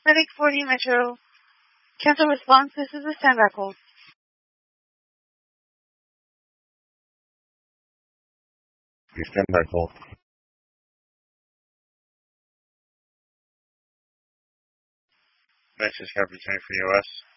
Medic 40 Metro. Cancel response. This is a standby call. Standby call. Message representing for US.